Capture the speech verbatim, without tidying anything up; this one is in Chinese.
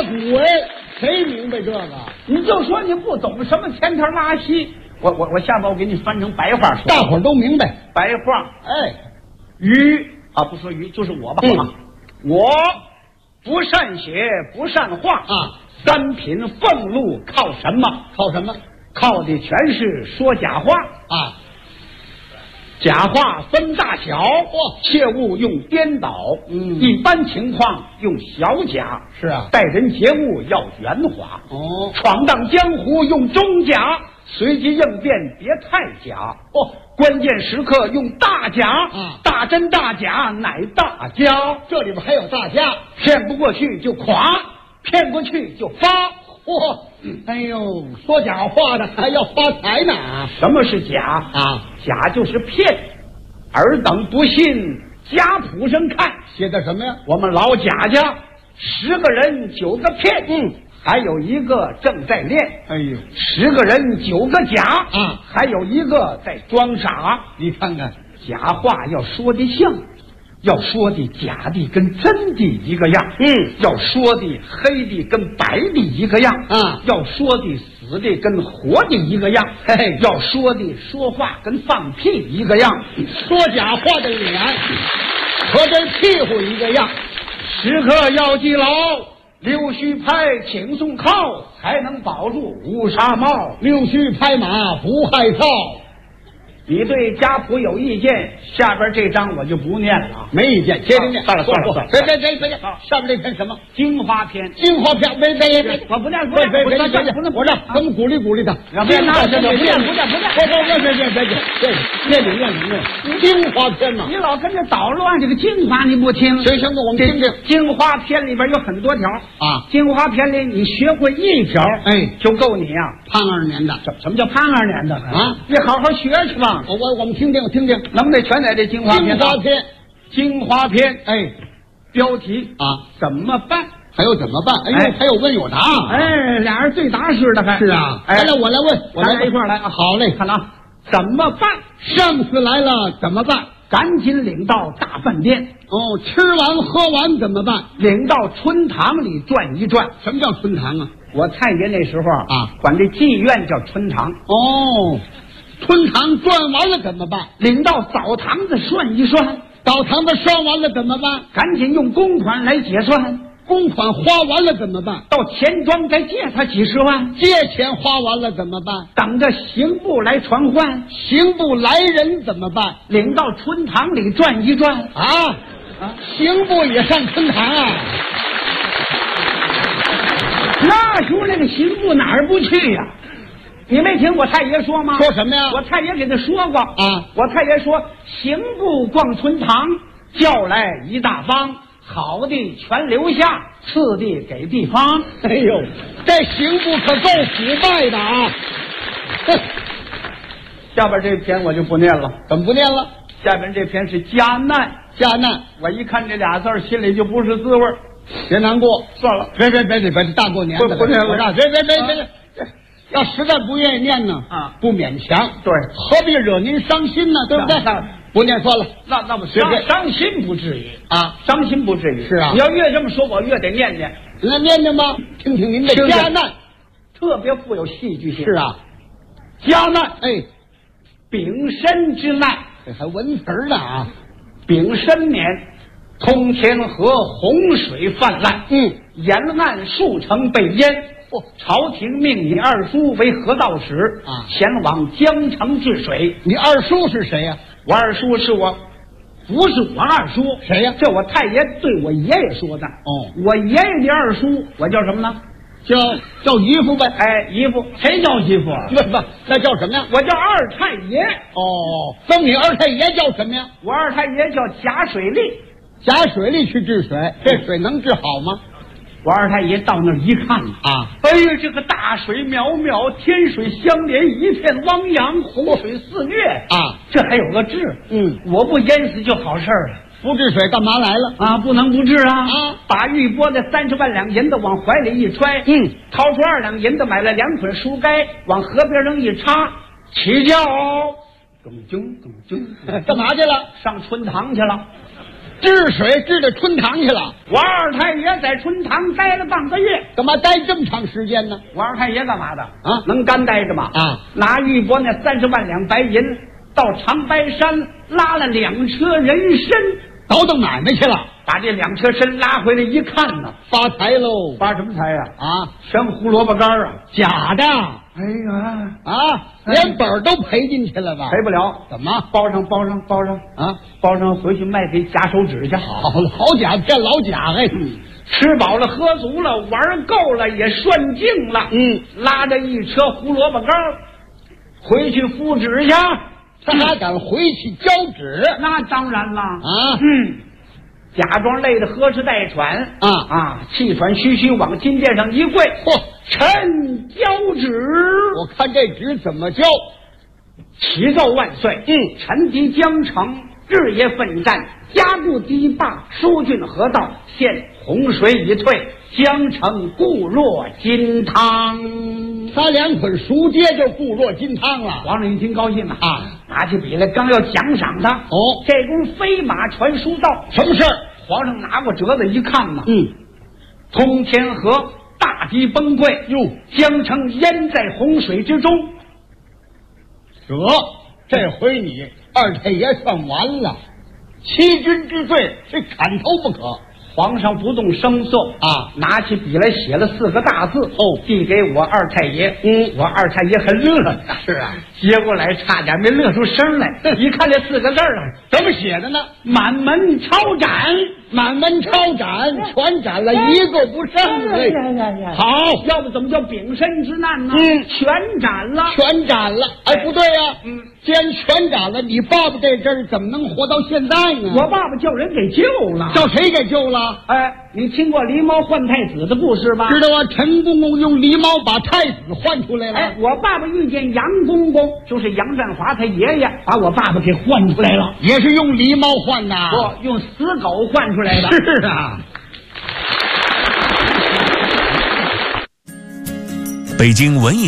古哎，谁明白这个？ 你就说你不懂什么前头拉稀，我我我下边我给你翻成白话说， 大伙儿都明白。 白话， 哎， 鱼啊，不说鱼就是我吧、嗯、啊，我不善写不善画啊， 三品俸禄靠什么？ 靠什么？ 靠的全是说假话啊。 假话分大小， 哦， 切勿用颠倒。 嗯， 一般情况用小假。 是啊， 待人接物要圆滑。 哦， 闯荡江湖用中假，随机应变别太假。 哦， 关键时刻用大假。 啊， 大真大假乃大家。 这里边还有大家， 骗不过去就垮，骗过去就发。 嚯、哦！哎呦，说假话的还要发财呢！ 什么是假啊？ 假就是骗。尔等不信，家谱上看写的什么呀？ 我们老贾家十个人九个骗， 嗯， 还有一个正在练。 哎呦， 十个人九个假啊， 还有一个在装傻。 你看看， 假话要说的像。要说的假的跟真的一个样， 嗯， 要说的黑的跟白的一个样， 啊， 要说的死的跟活的一个样，嘿嘿，要说的说话跟放屁一个样， 说假话的脸和跟屁股一个样， 时刻要记牢，溜须拍请送靠，才能保住乌纱帽， 溜须拍马不害臊。 你对家谱有意见，下边这章我就不念了。 没意见，接着念。 算了算了算了， 别别别别别，上面这篇什么？ 京花篇。 京花篇，别别别， 我不念， 别别别别别， 不能我这咱们鼓励鼓励他。 别拿这个，不念不念不念， 别别别别别别别，别你念你念。京花篇呐， 你老跟着捣乱这个京花你不听？ 行行，我们听听。 京花篇里边有很多条啊， 京花篇里你学会一条， 哎， 就够你呀。 潘二年的， 什什么叫潘二年的啊？ 你好好学去吧。 我我我们听听听听， 能不能全在这京花篇？ 京花篇， 京花篇， 哎， 标题啊， 怎么办？ 还有怎么办？哎呦，哎还有问有答， 哎，俩人对答似的，还是啊。 哎， 来来，我来问，我来一块来啊。 好嘞， 看啊，怎么办？ 上司来了怎么办？ 赶紧领到大饭店。 哦，吃完喝完怎么办？ 领到春堂里转一转。 什么叫春堂啊？ 我太爷那时候啊， 管这妓院叫春堂。 哦，春堂转完了怎么办？ 领到澡堂子涮一涮。 澡堂子涮完了怎么办？ 赶紧用公款来结算。 公款花完了怎么办？ 到钱庄再借他几十万。 借钱花完了怎么办？ 等着刑部来传唤。 刑部来人怎么办？ 领到春堂里转一转。 啊啊！刑部也上春堂啊？ 那时候那个刑部哪儿不去呀、啊？你没听我太爷说吗？ 说什么呀？ 我太爷给他说过啊。 我太爷说，刑部逛春堂，叫来一大帮，好的全留下，次的给地方。 哎呦，这刑部可够腐败的啊！ 下边这篇我就不念了。 怎么不念了？ 下边这篇是家难。 家难， 我一看这俩字儿，心里就不是滋味儿。 别难过， 算了， 别别别别别，大过年的， 不念了。 别别别别别，要实在不愿意念呢， 啊， 不勉强。 对， 何必惹您伤心呢？对不对？不念算了。 那那不伤伤心不至于啊， 伤心不至于。 是啊， 你要越这么说，我越得念念。 那念念吧，听听您的家难， 特别富有戏剧性。 是啊， 家难， 哎， 丙申之难， 这还文词呢啊！ 丙申年，通天河洪水泛滥， 嗯， 沿岸数城被淹。 哦， 朝廷命你二叔为河道使啊， 前往江城治水。 你二叔是谁呀、啊？ 我二叔是我，不是我二叔， 谁呀、啊？ 这我太爷对我爷爷说的。 哦， 我爷爷的二叔，我叫什么呢？ 叫叫姨父呗。 哎，姨父，谁叫姨父啊？ 不不，那叫什么呀？ 我叫二太爷。 哦，那你二太爷叫什么呀？ 我二太爷叫贾水利。 贾水利去治水，这水能治好吗？ 我二太爷到那儿一看啊， 哎呀，这个大水渺渺，天水相连，一片汪洋，洪水肆虐啊， 这还有个治。 嗯， 我不淹死就好事了。 不治水干嘛来了啊？不能不治啊！ 啊， 把玉波的三十万两银子往怀里一揣， 嗯， 掏出二两银子买了两捆书该，往河边上一插，起轿，咚咚咚咚， 干嘛去了？ 上春堂去了。 治水治到春堂去了。 我二太爷在春堂待了半个月， 干嘛待这么长时间呢？ 我二太爷干嘛的啊？ 能干待着吗？ 啊！ 拿玉帛那三十万两白银到长白山拉了两车人参， 倒腾买卖去了。 把这两车参拉回来一看呢， 发财喽！ 发什么财呀？ 啊， 全胡萝卜干啊！ 假的！ 哎呀啊，连本儿都赔进去了吧？ 赔不了。 怎么？ 包上包上包上啊！ 包上回去卖给假手指去。 好老假骗老假哎！ 嗯，吃饱了喝足了，玩够了也涮净了。 嗯， 拉着一车胡萝卜干回去复纸去。 他还敢回去交纸？ 那当然了啊！ 嗯。假装累得呵哧带喘啊啊，气喘吁吁往金殿上一跪， 嚯！ 臣交旨。 我看这纸怎么交？ 启奏万岁！ 嗯， 臣敌江城日夜奋战，加固堤坝，疏浚河道，现洪水已退，江城固若金汤。 他两捆熟秸就固若金汤了。 皇上一听高兴了啊， 拿起笔来刚要奖赏他。 哦， 这功夫飞马传书到， 什么事儿？ 皇上拿过折子一看呢， 嗯， 通天河大堤崩溃， 哟， 江城淹在洪水之中。 得，这回你二太爷算完了，欺君之罪非砍头不可。 皇上不动声色啊， 拿起笔来写了四个大字， 哦， 递给我二太爷。 嗯， 我二太爷还乐。 是啊， 接过来差点没乐出声来。一看这四个字儿啊， 怎么写的呢？ 满门抄斩， 满门抄斩，全斩了一个不剩。 哎呀呀呀！ 好， 要不怎么叫丙申之难呢？ 嗯， 全斩了， 全斩了。哎，不对呀、啊， 嗯， 既然全斩了，你爸爸这阵儿怎么能活到现在呢？ 我爸爸叫人给救了。 叫谁给救了？ 哎，你听过狸猫换太子的故事吧？ 知道啊，陈公公用狸猫把太子换出来了。 哎，我爸爸遇见杨公公，就是杨占华他爷爷，把我爸爸给换出来了， 也是用狸猫换的， 不，用死狗换出来的。 是啊。 北京文艺